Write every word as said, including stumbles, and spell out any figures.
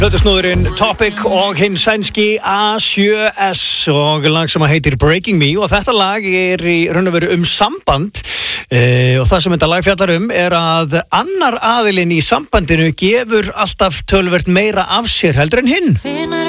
Plötusnúðurinn Topic og hinn sænski A sjö S og lag sem heitir Breaking Me og þetta lag er í raun og veru um samband e, og það sem þetta lag fjallar um er að annar aðilinn í sambandinu gefur alltaf töluvert meira af sér heldur en hinn.